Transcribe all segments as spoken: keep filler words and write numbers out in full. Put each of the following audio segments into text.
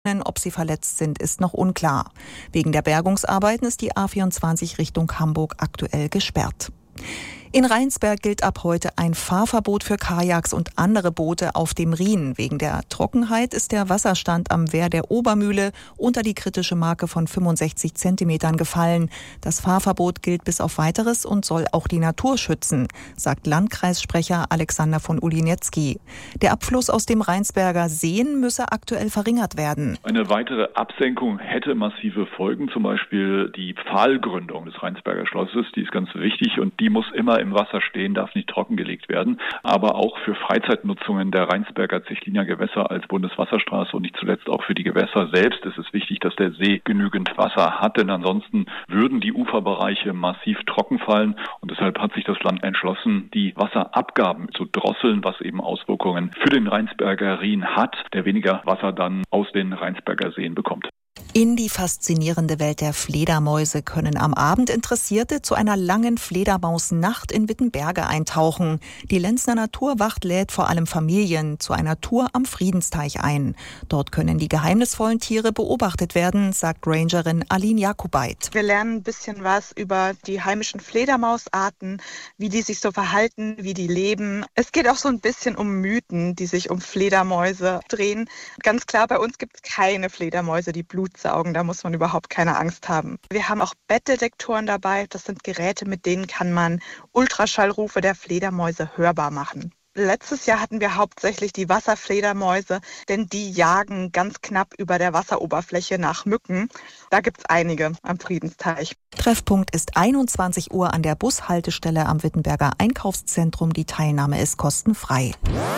Ob sie verletzt sind, ist noch unklar. Wegen der Bergungsarbeiten ist die A vierundzwanzig Richtung Hamburg aktuell gesperrt. In Rheinsberg gilt ab heute ein Fahrverbot für Kajaks und andere Boote auf dem Rhin. Wegen der Trockenheit ist der Wasserstand am Wehr der Obermühle unter die kritische Marke von fünfundsechzig Zentimetern gefallen. Das Fahrverbot gilt bis auf Weiteres und soll auch die Natur schützen, sagt Landkreissprecher Alexander von Ulinetzki. Der Abfluss aus dem Rheinsberger Seen müsse aktuell verringert werden. Eine weitere Absenkung hätte massive Folgen, zum Beispiel die Pfahlgründung des Rheinsberger Schlosses. Die ist ganz wichtig und die muss immer im Wasser stehen, darf nicht trockengelegt werden. Aber auch für Freizeitnutzungen der Rheinsberger Zechliner Gewässer als Bundeswasserstraße und nicht zuletzt auch für die Gewässer selbst ist es wichtig, dass der See genügend Wasser hat, denn ansonsten würden die Uferbereiche massiv trocken fallen und deshalb hat sich das Land entschlossen, die Wasserabgaben zu drosseln, was eben Auswirkungen für den Rheinsberger Rhin hat, der weniger Wasser dann aus den Rheinsberger Seen bekommt. In die faszinierende Welt der Fledermäuse können am Abend Interessierte zu einer langen Fledermausnacht in Wittenberge eintauchen. Die Lenzner Naturwacht lädt vor allem Familien zu einer Tour am Friedensteich ein. Dort können die geheimnisvollen Tiere beobachtet werden, sagt Rangerin Aline Jakubait. Wir lernen ein bisschen was über die heimischen Fledermausarten, wie die sich so verhalten, wie die leben. Es geht auch so ein bisschen um Mythen, die sich um Fledermäuse drehen. Ganz klar, bei uns gibt es keine Fledermäuse, die Blut saugen, da muss man überhaupt keine Angst haben. Wir haben auch Bettdetektoren dabei, das sind Geräte, mit denen kann man Ultraschallrufe der Fledermäuse hörbar machen. Letztes Jahr hatten wir hauptsächlich die Wasserfledermäuse, denn die jagen ganz knapp über der Wasseroberfläche nach Mücken. Da gibt's einige am Friedensteich. Treffpunkt ist einundzwanzig Uhr an der Bushaltestelle am Wittenberger Einkaufszentrum. Die Teilnahme ist kostenfrei.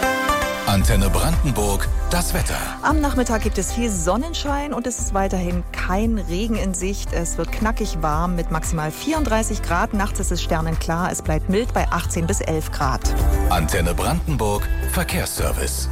Antenne Brandenburg, das Wetter. Am Nachmittag gibt es viel Sonnenschein und es ist weiterhin kein Regen in Sicht. Es wird knackig warm mit maximal vierunddreißig Grad. Nachts ist es sternenklar. Es bleibt mild bei achtzehn bis elf Grad. Antenne Brandenburg, Verkehrsservice.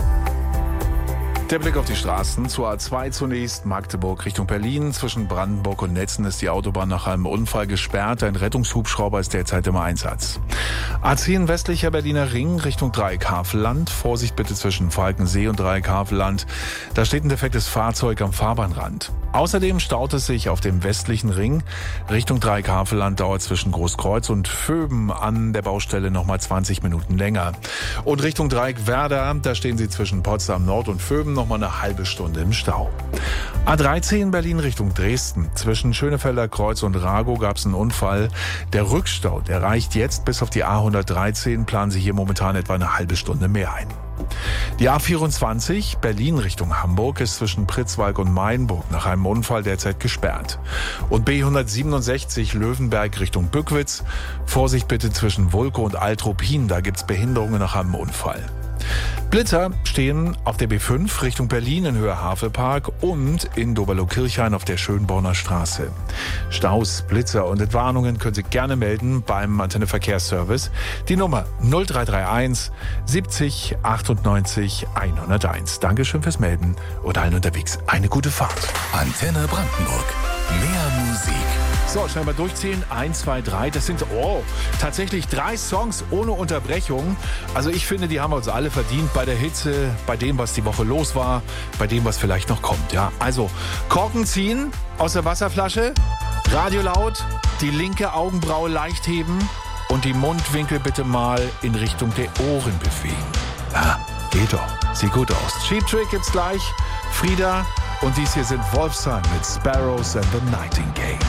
Der Blick auf die Straßen. Zur A zwei zunächst, Magdeburg Richtung Berlin. Zwischen Brandenburg und Netzen ist die Autobahn nach einem Unfall gesperrt. Ein Rettungshubschrauber ist derzeit im Einsatz. A zehn westlicher Berliner Ring Richtung Dreieckhavelland. Vorsicht bitte zwischen Falkensee und Dreieckhavelland. Da steht ein defektes Fahrzeug am Fahrbahnrand. Außerdem staut es sich auf dem westlichen Ring Richtung Dreieckhavelland. Dauert zwischen Großkreuz und Vöben an der Baustelle nochmal zwanzig Minuten länger. Und Richtung Dreieckwerder, da stehen Sie zwischen Potsdam Nord und Vöben noch mal eine halbe Stunde im Stau. A dreizehn Berlin Richtung Dresden. Zwischen Schönefelder Kreuz und Ragow gab es einen Unfall. Der Rückstau, der reicht jetzt bis auf die A hundertdreizehn. Planen Sie hier momentan etwa eine halbe Stunde mehr ein. Die A vierundzwanzig Berlin Richtung Hamburg ist zwischen Pritzwalk und Mainburg nach einem Unfall derzeit gesperrt. Und B hundertsiebenundsechzig Löwenberg Richtung Bückwitz. Vorsicht bitte zwischen Vulko und Altruppin, da gibt's Behinderungen nach einem Unfall. Blitzer stehen auf der B fünf Richtung Berlin in Höhe Havelpark und in Doberlo-Kirchhain auf der Schönborner Straße. Staus, Blitzer und Entwarnungen können Sie gerne melden beim Antenne Verkehrsservice. Die Nummer null drei drei eins siebzig achtundneunzig hunderteins. Dankeschön fürs Melden und allen unterwegs eine gute Fahrt. Antenne Brandenburg. Mehr Musik. So, schnell mal durchzählen. Eins, zwei, drei. Das sind oh, tatsächlich drei Songs ohne Unterbrechung. Also ich finde, die haben wir uns alle verdient bei der Hitze, bei dem, was die Woche los war, bei dem, was vielleicht noch kommt. Ja, also Korken ziehen aus der Wasserflasche, Radio laut, die linke Augenbraue leicht heben und die Mundwinkel bitte mal in Richtung der Ohren bewegen. Ja, geht doch. Sieht gut aus. Cheap Trick gibt's gleich. Frieda und dies hier sind Wolfsheim mit Sparrows and the Nightingale.